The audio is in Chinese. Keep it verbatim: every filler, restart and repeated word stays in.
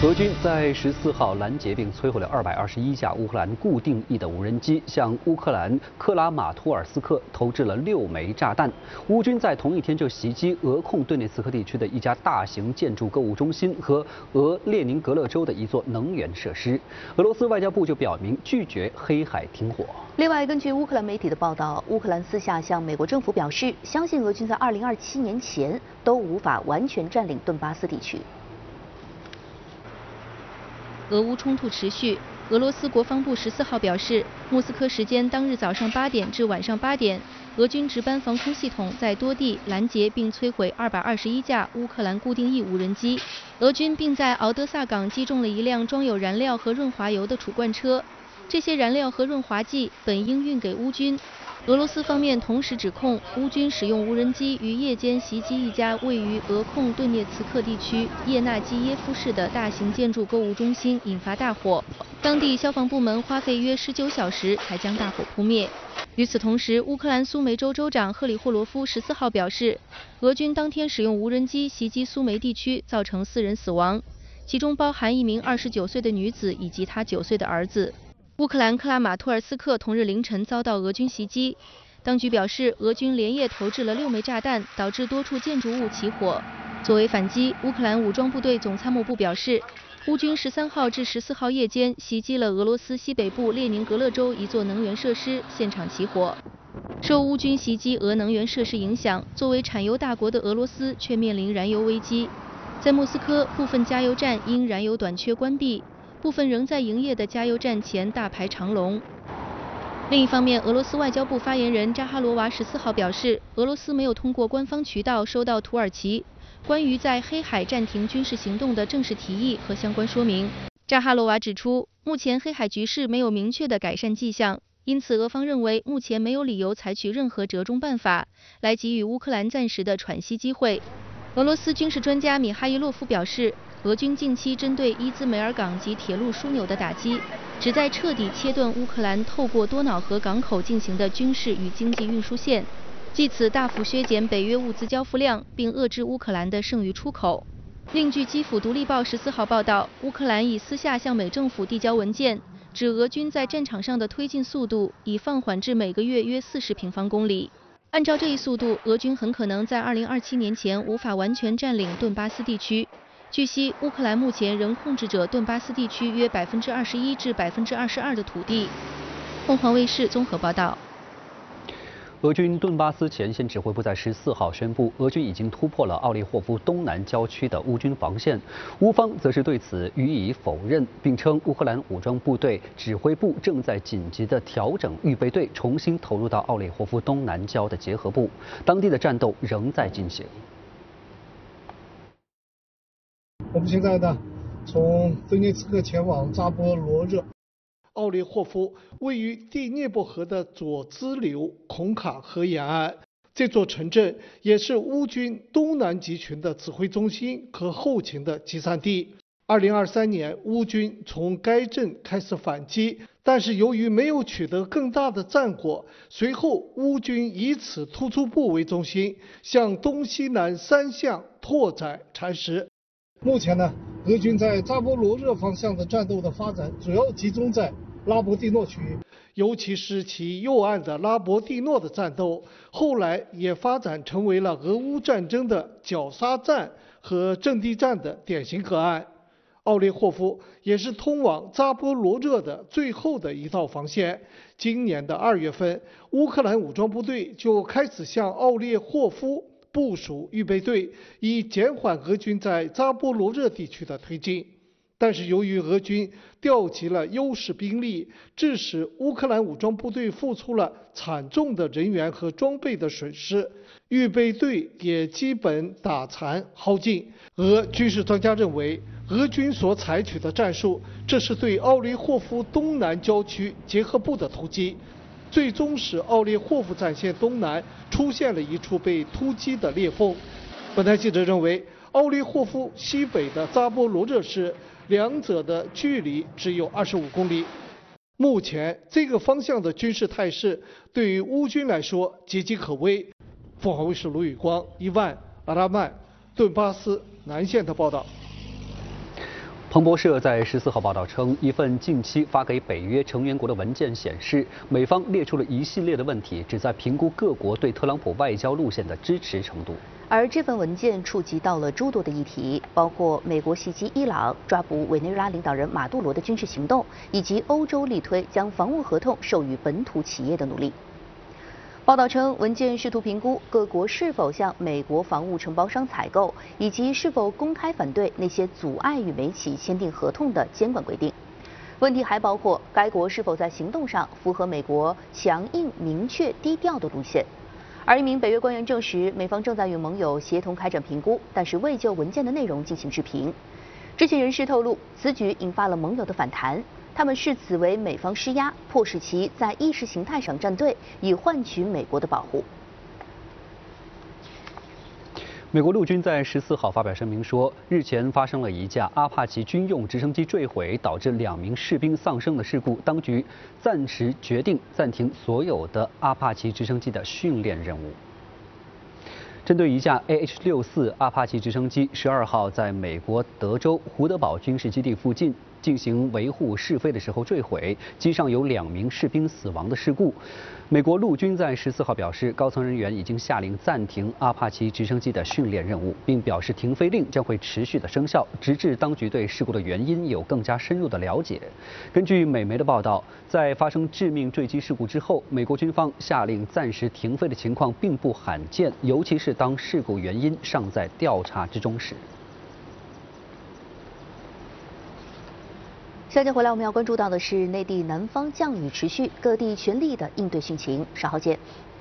俄军在十四号拦截并摧毁了二百二十一架乌克兰固定翼的无人机，向乌克兰克拉马托尔斯克投掷了六枚炸弹。乌军在同一天就袭击俄控顿涅茨克地区的一家大型建筑购物中心和俄列宁格勒州的一座能源设施。俄罗斯外交部就表明拒绝黑海停火。 另外，根据乌克兰媒体的报道，乌克兰私下向美国政府表示，相信俄军在二零二七年前都无法完全占领顿巴斯地区。 俄乌冲突持续。俄罗斯国防部十四号表示，莫斯科时间当日早上八点至晚上八点，俄军值班防空系统在多地拦截并摧毁二百二十一架乌克兰固定翼无人机。俄军并在敖德萨港击中了一辆装有燃料和润滑油的储罐车，这些燃料和润滑剂本应运给乌军。 俄罗斯方面同时指控乌军使用无人机于夜间袭击一家位于俄控顿涅茨克地区叶纳基耶夫市的大型建筑购物中心，引发大火。当地消防部门花费约十九小时才将大火扑灭。与此同时，乌克兰苏梅州州长赫里霍罗夫十四号表示，俄军当天使用无人机袭击苏梅地区，造成四人死亡，其中包含一名二十九岁的女子以及她九岁的儿子。 乌克兰克拉马托尔斯克同日凌晨遭到俄军袭击，当局表示，俄军连夜投掷了六枚炸弹，导致多处建筑物起火。作为反击，乌克兰武装部队总参谋部表示，乌军十三号至十四号夜间袭击了俄罗斯西北部列宁格勒州一座能源设施，现场起火。受乌军袭击俄能源设施影响，作为产油大国的俄罗斯却面临燃油危机。在莫斯科，部分加油站因燃油短缺关闭。 部分仍在营业的加油站前大排长龙。另一方面，俄罗斯外交部发言人扎哈罗娃十四号表示，俄罗斯没有通过官方渠道收到土耳其关于在黑海暂停军事行动的正式提议和相关说明。扎哈罗娃指出，目前黑海局势没有明确的改善迹象，因此俄方认为目前没有理由采取任何折中办法来给予乌克兰暂时的喘息机会。俄罗斯军事专家米哈伊洛夫表示。 俄军近期针对伊兹梅尔港及铁路枢纽的打击，旨在彻底切断乌克兰透过多瑙河港口进行的军事与经济运输线，借此大幅削减北约物资交付量，并遏制乌克兰的剩余出口。另据基辅独立报十四号报道，乌克兰已私下向美政府递交文件，指俄军在战场上的推进速度已放缓至每个月约四十平方公里。按照这一速度，俄军很可能在二零二七年前无法完全占领顿巴斯地区。 据悉，乌克兰目前仍控制着顿巴斯地区约百分之二十一至百分之二十二的土地。凤凰卫视综合报道。 俄军顿巴斯前线指挥部在十四号宣布，俄军已经突破了奥列霍夫东南郊区的乌军防线。乌方则是对此予以否认，并称乌克兰武装部队指挥部正在紧急的调整预备队，重新投入到奥列霍夫东南郊的结合部，当地的战斗仍在进行。 我们现在呢，从顿涅茨克前往扎波罗热。奥列霍夫位于第聂伯河的左支流孔卡河沿岸，这座城镇也是乌军东南集群的指挥中心和后勤的集散地。二零二三年，乌军从该镇开始反击，但是由于没有取得更大的战果，随后乌军以此突出部为中心，向东西南三向拓展蚕食。 目前呢，俄军在扎波罗热方向的战斗的发展主要集中在拉博蒂诺区域，尤其是其右岸的拉博蒂诺的战斗，后来也发展成为了俄乌战争的绞杀战和阵地战的典型个案。奥列霍夫也是通往扎波罗热的最后的一道防线。今年的二月份，乌克兰武装部队就开始向奥列霍夫 部署预备队，以减缓俄军在扎波罗热地区的推进。但是由于俄军调集了优势兵力，致使乌克兰武装部队付出了惨重的人员和装备的损失，预备队也基本打残耗尽。俄军事专家认为，俄军所采取的战术，这是对奥列霍夫东南郊区结合部的突击。 最终使奥列霍夫战线东南出现了一处被突击的裂缝。本台记者认为，奥列霍夫西北的扎波罗热市，两者的距离只有二十五公里。目前这个方向的军事态势对于乌军来说岌岌可危。凤凰卫视卢宇光、伊万、阿拉曼，顿巴斯南线的报道。 彭博社在十四号报道称，一份近期发给北约成员国的文件显示，美方列出了一系列的问题，旨在评估各国对特朗普外交路线的支持程度。 而这份文件触及到了诸多的议题，包括美国袭击伊朗、抓捕委内瑞拉领导人马杜罗的军事行动，以及欧洲力推将防务合同授予本土企业的努力。报道称，文件试图评估各国是否向美国防务承包商采购，以及是否公开反对那些阻碍与美企签订合同的监管规定。问题还包括该国是否在行动上符合美国强硬、明确、低调的路线。而一名北约官员证实，美方正在与盟友协同开展评估，但是未就文件的内容进行置评。知情人士透露，此举引发了盟友的反弹。他们视此为美方施压，迫使其在意识形态上站队，以换取美国的保护。 美国陆军在十四号发表声明说，日前发生了一架阿帕奇军用直升机坠毁，导致两名士兵丧生的事故。当局暂时决定暂停所有的阿帕奇直升机的训练任务。针对一架 A H 六十四阿帕奇直升机十二号在美国德州胡德堡军事基地附近进行维护试飞的时候坠毁，机上有两名士兵死亡的事故，美国陆军在十四号表示，高层人员已经下令暂停阿帕奇直升机的训练任务，并表示停飞令将会持续的生效，直至当局对事故的原因有更加深入的了解。根据美媒的报道，在发生致命坠机事故之后，美国军方下令暂时停飞的情况并不罕见，尤其是当事故原因尚在调查之中时。 下节回来，我们要关注到的是内地南方降雨持续，各地全力的应对汛情。稍后见。